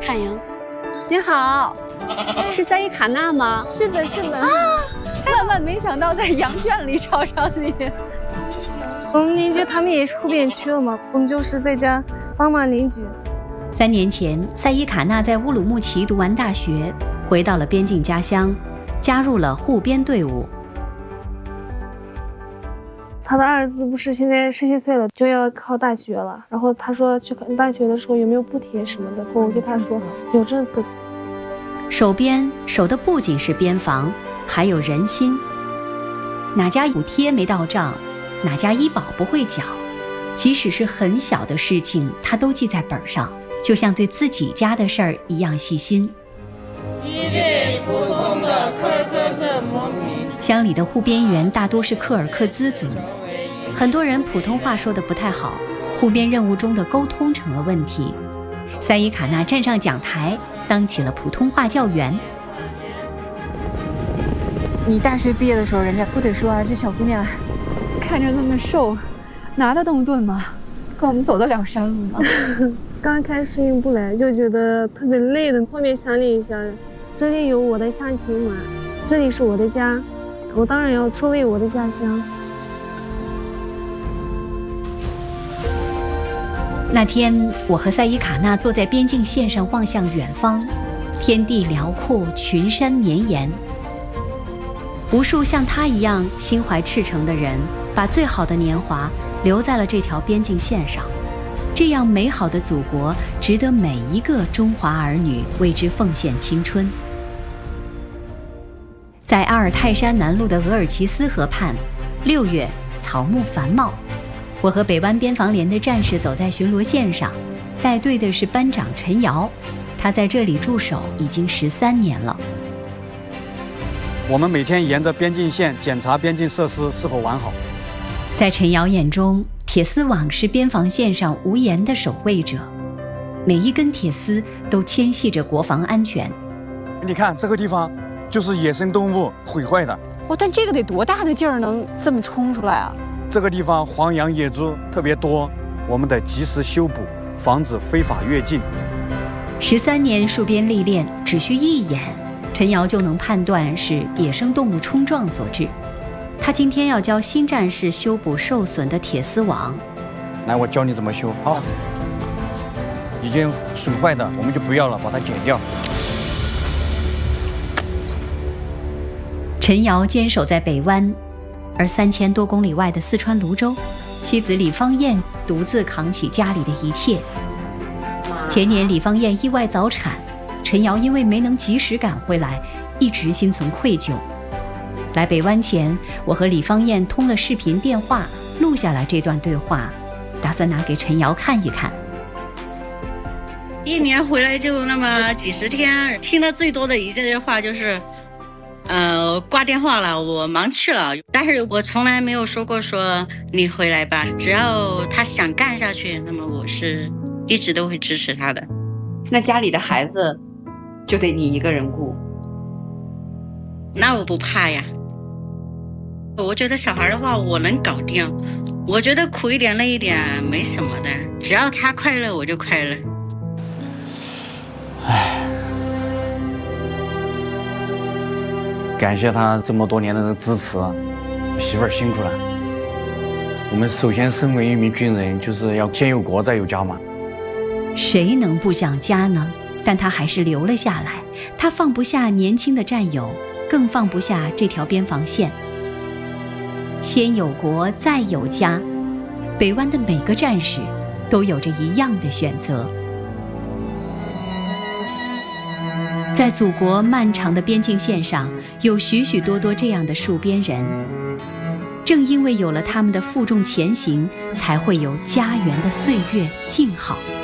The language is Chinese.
看营。 您好，是赛伊卡纳吗？ 是的，是的。 啊，万万没想到在羊圈里找上你。 我们邻居他们也是后边去了嘛，我们就是在家帮忙邻居。 3年前，赛伊卡纳在乌鲁木齐读完大学，回到了边境家乡，加入了护边队伍。 他的儿子不是现在17岁了，就要考大学了。然后他说去考大学的时候有没有补贴什么的，我跟他说有政策。 守边守的不仅是边防，还有人心。哪家补贴没到账，哪家医保不会缴，即使是很小的事情，他都记在本上，就像对自己家的事儿一样细心。 一列普通的柯尔克孜牧民。 乡里的护边员大多是柯尔克孜族，很多人普通话说得不太好，护边任务中的沟通成了问题。赛伊卡纳站上讲台，当起了普通话教员。 你大学毕业的时候，人家不得说啊，这小姑娘看着那么瘦，拿得动盾吗？跟我们走得了山路吗？ 刚开始适应不来，就觉得特别累的。后面想了一下，这里有我的乡亲们，这里是我的家，我当然要守卫我的家乡。 那天，我和赛伊卡纳坐在边境线上望向远方，天地辽阔，群山绵延。无数像他一样心怀赤诚的人，把最好的年华留在了这条边境线上。这样美好的祖国，值得每一个中华儿女为之奉献青春。在阿尔泰山南麓的额尔齐斯河畔，6月草木繁茂。我和北湾边防连的战士走在巡逻线上，带队的是班长陈瑶，他在这里驻守已经13年了。 我们每天沿着边境线检查边境设施是否完好。 在陈瑶眼中，铁丝网是边防线上无言的守卫者，每一根铁丝都牵系着国防安全。 你看这个地方就是野生动物毁坏的。 哇，但这个得多大的劲儿能这么冲出来啊？ 这个地方黄羊野猪特别多，我们得及时修补，防止非法越境。 13年戍边历练，只需一眼，陈瑶就能判断是野生动物冲撞所致。他今天要教新战士修补受损的铁丝网。 来，我教你怎么修啊！已经损坏的我们就不要了，把它剪掉。 陈瑶坚守在北湾，而3000多公里外的四川泸州，妻子李芳燕独自扛起家里的一切。前年李芳燕意外早产，陈瑶因为没能及时赶回来，一直心存愧疚。来北湾前，我和李芳燕通了视频电话，录下了这段对话，打算拿给陈瑶看一看。 一年回来就那么几十天，听得最多的一句话就是挂电话了，我忙去了。但是我从来没有说过说你回来吧，只要他想干下去，那么我是一直都会支持他的。 那家里的孩子就得你一个人顾？ 那我不怕呀，我觉得小孩的话我能搞定，我觉得苦一点累一点没什么的，只要他快乐我就快乐。 感谢他这么多年的支持，媳妇儿辛苦了。我们首先身为一名军人，就是要先有国再有家嘛。 谁能不想家呢？但他还是留了下来。他放不下年轻的战友，更放不下这条边防线。先有国再有家，北湾的每个战士都有着一样的选择。在祖国漫长的边境线上，有许许多多这样的戍边人。正因为有了他们的负重前行，才会有家园的岁月静好。